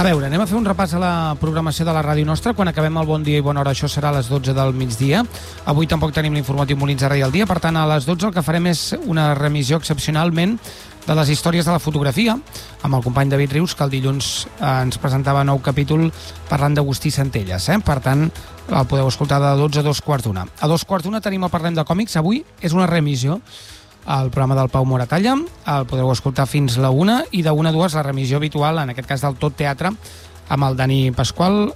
A veure, anem a fer un repàs a la programació de la ràdio nostra. Quan acabem el Bon Dia i Bona Hora, això serà a les 12 del migdia. Avui tampoc tenim l'informatiu Molins de Rei al dia, per tant, a les 12 el que farem és una remissió excepcionalment de les històries de la fotografia, amb el company David Rius, que el dilluns ens presentava nou capítol parlant d'Agustí Centelles. Per tant, el podeu escoltar de 12 a 2:15. A 2:15 tenim el Parlem de Còmics. Avui és una remissió al programa del Pau Moratalla, el podreu escoltar fins la 1, i de 1 a 2 la remissió habitual, en aquest cas del Tot Teatre, amb el Dani Pasqual,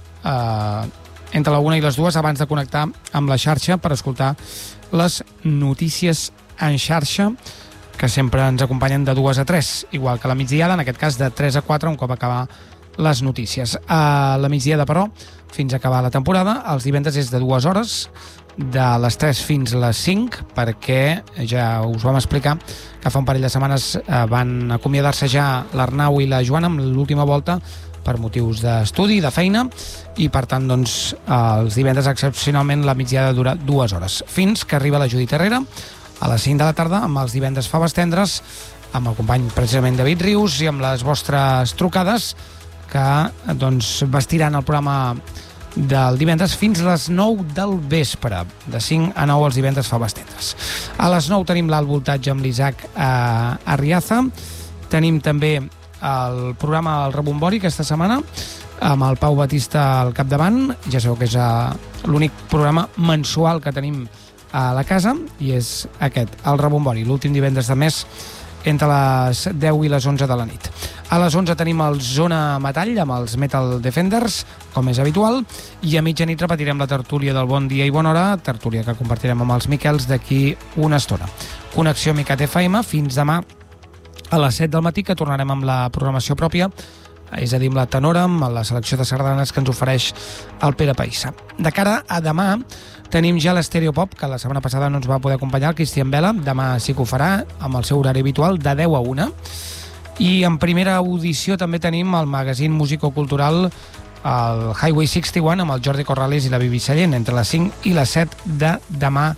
entre la 1 i les 2, abans de connectar amb la xarxa per escoltar les notícies en xarxa, que sempre ens acompanyen de 2 a 3, igual que la migdiada, en aquest cas de 3 a 4, un cop acabar les notícies. A la migdiada, però, fins a acabar la temporada, els divendres és de 2 hores, de les 3 fins a les 5, perquè ja us vam explicar que fa un parell de setmanes van acomiadar-se ja l'Arnau i la Joana amb l'última volta per motius d'estudi, de feina, i per tant, doncs, els divendres excepcionalment la migdiada dura 2 hores, fins que arriba la Judit Herrera a les 5 de la tarda, amb els divendres Faves Tendres, amb el company precisament David Rius i amb les vostres trucades, que doncs vestiran el programa del divendres fins a les 9 del vespre, de 5 a 9 els divendres Faves Tendres. A les 9 tenim l'Alt Voltatge amb l'Isaac Arriaza, tenim també el programa El Rebombori aquesta setmana, amb el Pau Batista al capdavant. Ja sabeu que és l'únic programa mensual que tenim a la casa, i és aquest, El Rebombori, l'últim divendres de mes, entre les 10 i les 11 de la nit. A les 11 tenim el Zona Metall amb els Metal Defenders, com és habitual, i a mitjanit repetirem la tertúlia del Bon Dia i Bona Hora, tertúlia que compartirem amb els Miquels d'aquí una estona. Connexió Micat FM fins demà a les 7 del matí, que tornarem amb la programació pròpia, és a dir, amb la tenora, amb la selecció de sardanes que ens ofereix el Pere Païssa. De cara a demà, tenim ja l'Estereopop, que la setmana passada no ens va poder acompanyar, el Cristian Vela. Demà sí que ho farà, amb el seu horari habitual, de 10 a 1. I en primera audició també tenim el magazín musicocultural, el Highway 61, amb el Jordi Corrales i la Bibi Sallent, entre les 5 i les 7 de demà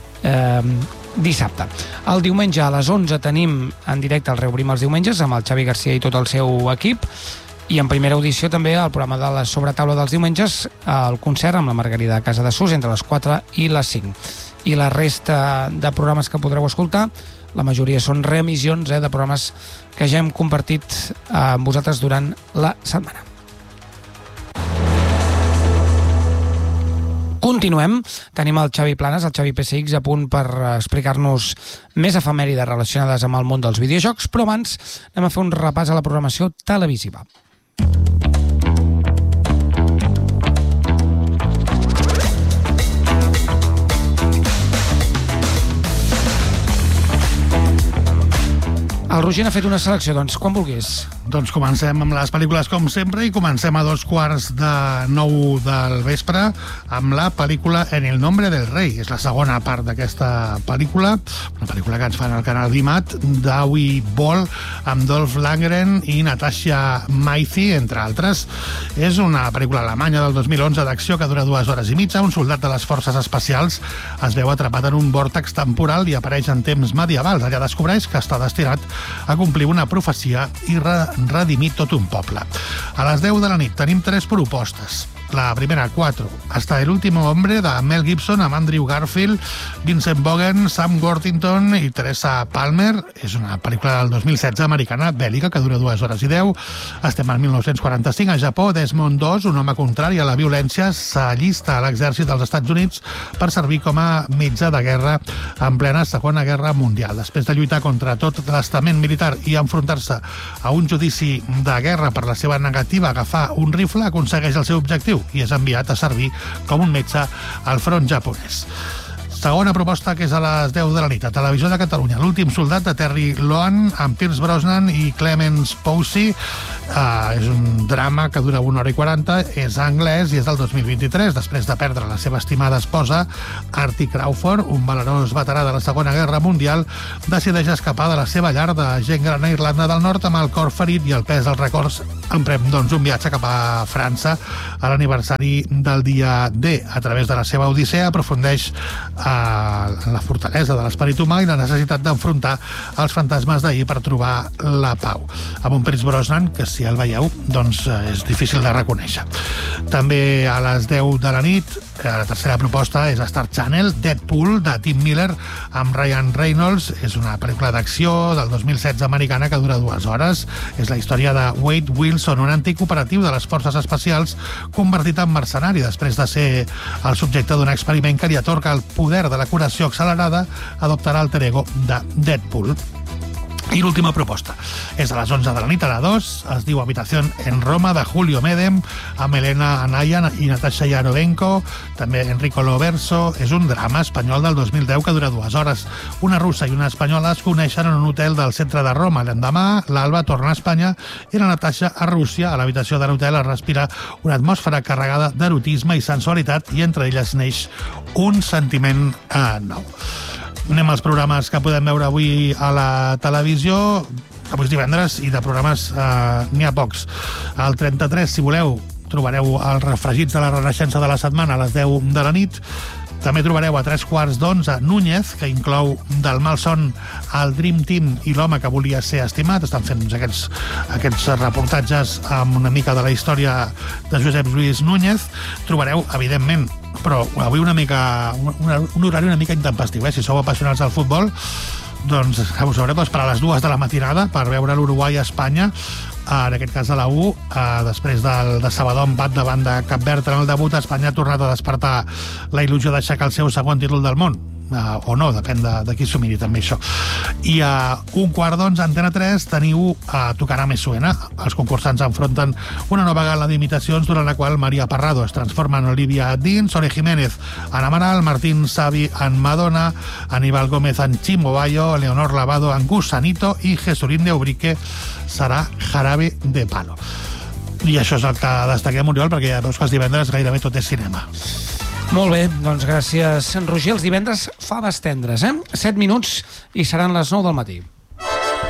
dissabte. El diumenge a les 11 tenim en directe el Reobrim els diumenges, amb el Xavi Garcia i tot el seu equip. I en primera audició també el programa de la sobretaula dels diumenges, el concert amb la Margarida de Casa de Sus entre les 4 i les 5. I la resta de programes que podreu escoltar, la majoria són reemissions de programes que ja hem compartit amb vosaltres durant la setmana. Continuem. Tenim el Xavi Planes, el Xavi PSX, a punt per explicar-nos més efemèrides relacionades amb el món dels videojocs, però abans anem a fer un repàs a la programació televisiva. El Roger n'ha fet una selecció, doncs, quan vulguis. Doncs comencem amb les pel·lícules com sempre i comencem a 8:45 del vespre amb la pel·lícula En el nombre del rei. És la segona part d'aquesta pel·lícula, una pel·lícula que ens fan al canal d'IMAT, d'Aui Ball, amb Dolph Lundgren i Natasha Maithy, entre altres. És una pel·lícula alemanya del 2011 d'acció que dura 2 hores i mitja. Un soldat de les forces especials es veu atrapat en un vòrtex temporal i apareix en temps medievals. Allà descobreix que està destinat a complir una profecia i redimir tot un poble. A les 10 de la nit tenim 3 propostes. La primera, 4. Hasta el último hombre, de Mel Gibson, amb Andrew Garfield, Vincent Vaughn, Sam Worthington i Teresa Palmer. És una pel·lícula del 2016 americana, bèl·lica, que dura 2 hores i 10. Estem al 1945. A Japó, Desmond II, un home contrari a la violència, s'allista a l'exèrcit dels Estats Units per servir com a metge de guerra en plena Segona Guerra Mundial. Després de lluitar contra tot l'estament militar i enfrontar-se a un judici de guerra per la seva negativa a agafar un rifle, aconsegueix el seu objectiu i és enviat a servir com un metge al front japonès. Segona proposta, que és a les 10 de la nit, a Televisió de Catalunya. L'últim soldat, de Terry Lohan, amb Pierce Brosnan i Clemens Posey. És un drama que dura 1 hora i 40, és anglès i és del 2023. Després de perdre la seva estimada esposa, Artie Crawford, un valerós veterà de la Segona Guerra Mundial, decideix escapar de la seva llar de gent gran a Irlanda del Nord amb el cor ferit i el pes dels records. Emprem, doncs, un viatge cap a França a l'aniversari del dia D. A través de la seva odissea aprofundeix en la fortalesa de l'esperit humà i la necessitat d'enfrontar els fantasmes d'ahir per trobar la pau. Amb un Pierce Brosnan que, si el veieu, doncs és difícil de reconèixer. També a les 10 de la nit, la tercera proposta és Star Channel, Deadpool, de Tim Miller, amb Ryan Reynolds. És una pel·lícula d'acció del 2016 americana que dura 2 hores. És la història de Wade Wilson, un antic operatiu de les forces especials convertit en mercenari després de ser el subjecte d'un experiment que li atorga el poder de la curació accelerada. Adoptarà el alter ego de Deadpool. I l'última proposta és a les 11 de la nit, a la 2, es diu Habitación en Roma, de Julio Medem, amb Elena Anaya i Natasha Yarovenko, també Enrico Loverso. És un drama espanyol del 2010 que dura 2 hores. Una russa i una espanyola es coneixen en un hotel del centre de Roma. L'endemà, l'Alba torna a Espanya i la Natasha a Rússia. A l'habitació de l'hotel es respira una atmosfera carregada d'erotisme i sensualitat i entre elles neix un sentiment nou. Anem als programes que podem veure avui a la televisió. Avui és divendres i de programes n'hi ha pocs. Al 33, si voleu, trobareu els refregits de la Renaixença de la setmana a les 10 de la nit. També trobareu a 3:15 Núñez, que inclou Del malson, el Dream Team i l'home que volia ser estimat. Estan fent aquests reportatges amb una mica de la història de Josep Lluís Núñez. Trobareu, evidentment, però avui un horari una mica intempestiu. Si sou apassionats del futbol, doncs us haureu d'esperar a les 2 de la matinada per veure l'Uruguai a Espanya, en aquest cas a la U, després del decebedor empat davant de Cap Verd en el debut. Espanya ha tornat a despertar la il·lusió d'aixecar el seu segon títol del món. O no, depèn de qui s'ho miri també això. I a 1:15 Antena 3 teniu Tocarà Me Suena. Els concursants enfronten una nova gala d'imitacions durant la qual María Parrado es transforma en Olivia Dean, Sole Jiménez en Amaral, Martín Savi en Madonna, Aníbal Gómez en Chimo Bayo, Leonor Lavado en Gusanito i Jesulín de Ubrique serà Jarabe de Palo. I això és el que destaquem, Oriol, perquè ja veus que els divendres gairebé tot és cinema. Molt bé, doncs gràcies, Roger. Els divendres faves tendres, 7 minuts i seran les 9 del matí.